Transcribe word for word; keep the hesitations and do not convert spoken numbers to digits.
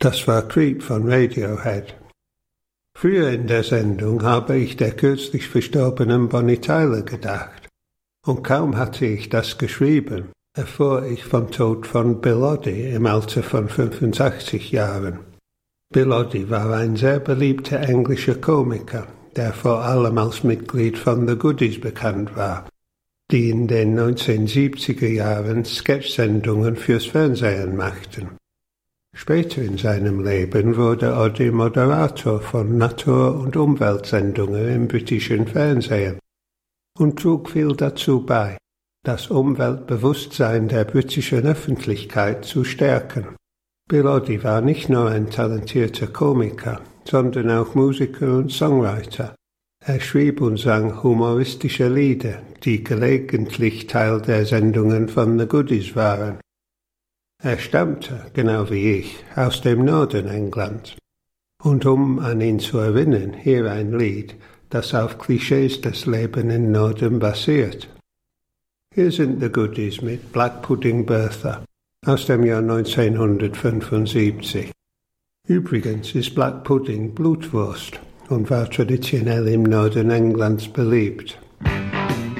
Das war Creep von Radiohead. Früher in der Sendung habe ich der kürzlich verstorbenen Bonnie Tyler gedacht. Und kaum hatte ich das geschrieben, erfuhr ich vom Tod von Bill Oddie im Alter von fünfundsechzig Jahren. Bill Oddie war ein sehr beliebter englischer Komiker, der vor allem als Mitglied von The Goodies bekannt war, die in den neunzehnhundertsiebziger Jahren Sketchsendungen fürs Fernsehen machten. Später in seinem Leben wurde Oddie Moderator von Natur- und Umweltsendungen im britischen Fernsehen und trug viel dazu bei, das Umweltbewusstsein der britischen Öffentlichkeit zu stärken. Bill Oddie war nicht nur ein talentierter Komiker, sondern auch Musiker und Songwriter. Er schrieb und sang humoristische Lieder, die gelegentlich Teil der Sendungen von The Goodies waren. Er stammte, genau wie ich, aus dem Norden Englands. Und um an ihn zu erinnern, hier ein Lied, das auf Klischees des Lebens im Norden basiert. Hier sind The Goodies mit Black Pudding Bertha aus dem Jahr neunzehnhundertfünfundsiebzig. Übrigens ist Black Pudding Blutwurst und war traditionell im Norden Englands beliebt.